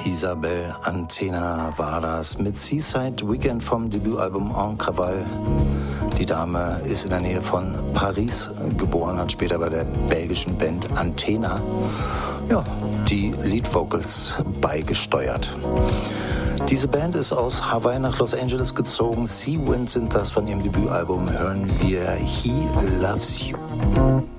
Isabel Antena war das mit Seaside Weekend vom Debütalbum En Cavale. Die Dame ist in der Nähe von Paris geboren, hat später bei der belgischen Band Antena die Lead Vocals beigesteuert. Diese Band ist aus Hawaii nach Los Angeles gezogen. Sea Wind sind das, von ihrem Debütalbum hören wir He Loves You.